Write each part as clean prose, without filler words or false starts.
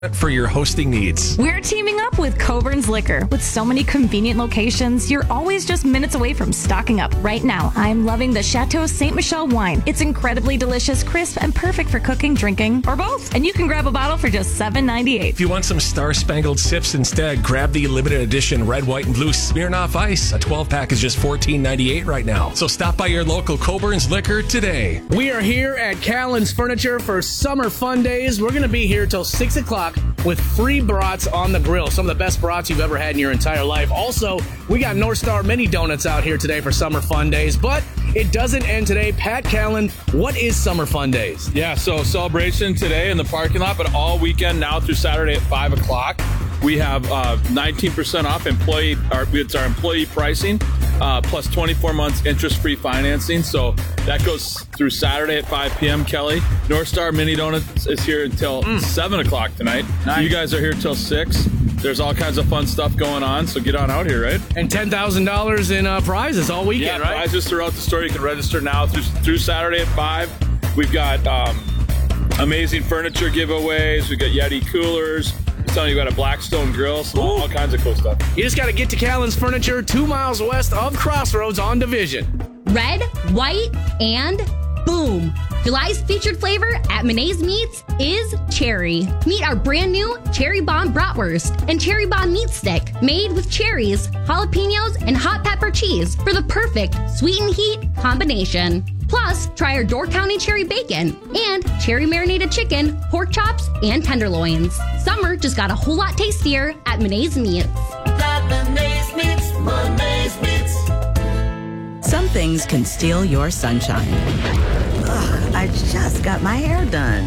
for your hosting needs. We're teaming up with Coburn's Liquor. With so many convenient locations, you're always just minutes away from stocking up. Right now, I'm loving the Chateau Ste. Michelle wine. It's incredibly delicious, crisp, and perfect for cooking, drinking, or both. And you can grab a bottle for just $7.98. If you want some star-spangled sips instead, grab the limited edition red, white, and blue Smirnoff Ice. A 12-pack is just $14.98 right now. So stop by your local Coburn's Liquor today. We are here at Callan's Furniture for Summer Fun Days. We're going to be here till 6 o'clock with free brats on the grill. Some of the best brats you've ever had in your entire life. Also, we got North Star Mini Donuts out here today for Summer Fun Days. But it doesn't end today. Pat Callan, what is Summer Fun Days? Yeah, so celebration today in the parking lot, but all weekend now through Saturday at 5 o'clock. We have 19% off it's our employee pricing, plus 24 months interest-free financing. So that goes through Saturday at 5 p.m., Kelly. North Star Mini Donuts is here until 7 o'clock tonight. Nice. You guys are here till 6. There's all kinds of fun stuff going on, so get on out here, right? And $10,000 in prizes all weekend, right? Prizes throughout the store. You can register now through Saturday at 5. We've got amazing furniture giveaways. We've got Yeti coolers. I'm telling you, we got a Blackstone grill, so all kinds of cool stuff. You just got to get to Callan's Furniture, 2 miles west of Crossroads on Division. Red, white, and boom. July's featured flavor at Monet's Meats is cherry. Meet our brand new Cherry Bomb Bratwurst and Cherry Bomb Meat Stick, made with cherries, jalapenos, and hot pepper cheese for the perfect sweet and heat combination. Plus, try our Door County Cherry Bacon and Cherry Marinated Chicken, pork chops, and tenderloins. Summer just got a whole lot tastier at Monet's Meats. Monet's Meats, Monet's Meats. Some things can steal your sunshine. Ugh, I just got my hair done.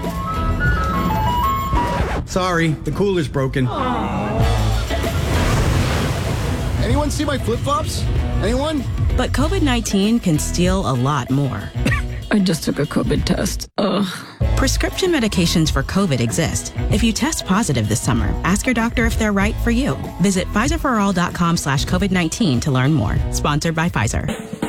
Sorry, the cooler's broken. Anyone see my flip-flops? Anyone? But COVID-19 can steal a lot more. I just took a COVID test. Ugh. Prescription medications for COVID exist. If you test positive this summer, ask your doctor if they're right for you. Visit PfizerForAll.com/COVID-19 to learn more. Sponsored by Pfizer.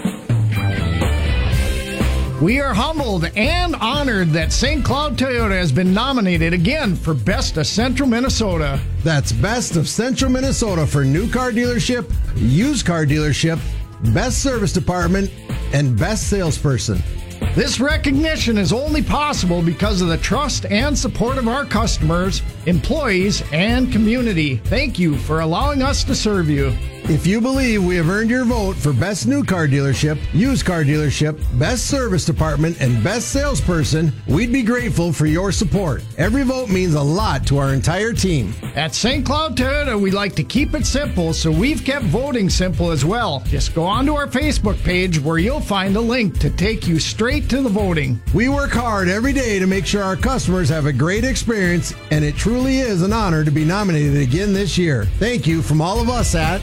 We are humbled and honored that St. Cloud Toyota has been nominated again for Best of Central Minnesota. That's Best of Central Minnesota for new car dealership, used car dealership, best service department, and best salesperson. This recognition is only possible because of the trust and support of our customers, employees, and community. Thank you for allowing us to serve you. If you believe we have earned your vote for best new car dealership, used car dealership, best service department, and best salesperson, we'd be grateful for your support. Every vote means a lot to our entire team. At St. Cloud Toyota, we like to keep it simple, so we've kept voting simple as well. Just go onto our Facebook page where you'll find a link to take you straight to the voting. We work hard every day to make sure our customers have a great experience, and it truly is an honor to be nominated again this year. Thank you from all of us at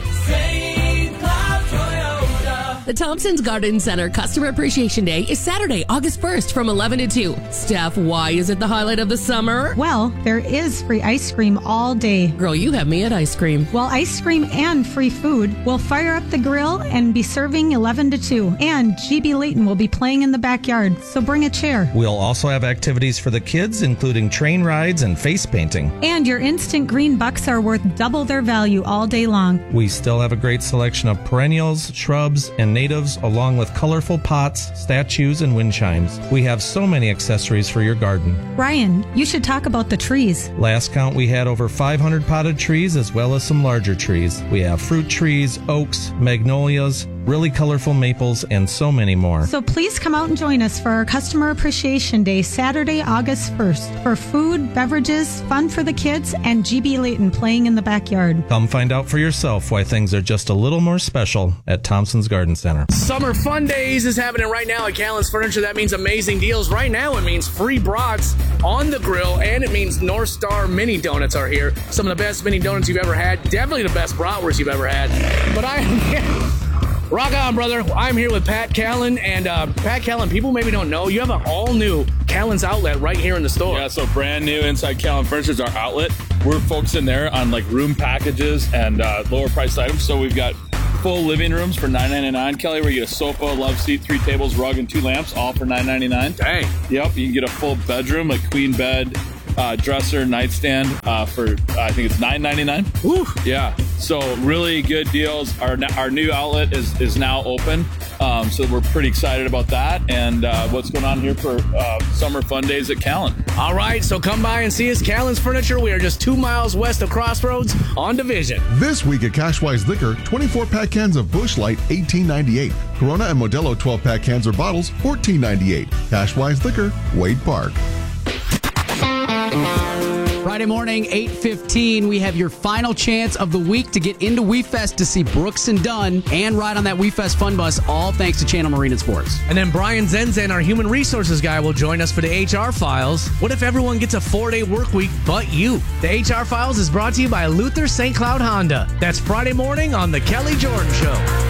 St. Cloud Toyota. The Thompson's Garden Center Customer Appreciation Day is Saturday, August 1st from 11 to 2. Steph, why is it the highlight of the summer? Well, there is free ice cream all day. Girl, you have me at ice cream. Well, ice cream and free food. We'll fire up the grill and be serving 11 to 2. And GB Layton will be playing in the backyard, so bring a chair. We'll also have activities for the kids, including train rides and face painting. And your instant green bucks are worth double their value all day long. We still have a great selection of perennials, shrubs, and natives, along with colorful pots, statues, and wind chimes. We have so many accessories for your garden. Ryan, you should talk about the trees. Last count, we had over 500 potted trees as well as some larger trees. We have fruit trees, oaks, magnolias, really colorful maples, and so many more. So please come out and join us for our Customer Appreciation Day, Saturday, August 1st, for food, beverages, fun for the kids, and GB Layton playing in the backyard. Come find out for yourself why things are just a little more special at Thompson's Garden Center. Summer Fun Days is happening right now at Callan's Furniture. That means amazing deals. Right now, it means free brats on the grill, and it means North Star Mini Donuts are here. Some of the best mini donuts you've ever had. Definitely the best bratwurst you've ever had. But rock on, brother. I'm here with Pat Callan, and Pat Callan, people maybe don't know, you have an all-new Callan's outlet right here in the store. Yeah, so brand new inside Callan Furniture is our outlet. We're focusing there on like room packages and lower priced items. So we've got full living rooms for $9.99, Kelly, where you get a sofa, love seat, 3 tables, rug, and 2 lamps, all for $9.99. Dang. Yep, you can get a full bedroom, like queen bed, dresser nightstand for I think it's $9.99. Woo! Yeah, so really good deals. Our new outlet is now open, so we're pretty excited about that. And what's going on here for Summer Fun Days at Callan? All right, so come by and see us, Callan's Furniture. We are just 2 miles west of Crossroads on Division. This week at Cashwise Liquor, 24-pack cans of Busch Light, $18.98. Corona and Modelo 12-pack cans or bottles, $14.98. Cashwise Liquor, Wade Park. Friday morning, 8:15, we have your final chance of the week to get into WeFest to see Brooks and Dunn and ride on that WeFest Fun Bus, all thanks to Channel Marine and Sports. And then Brian Zenzen, our human resources guy, will join us for the HR Files. What if everyone gets a 4-day work week but you? The HR Files is brought to you by Luther St. Cloud Honda. That's Friday morning on The Kelly Jordan Show.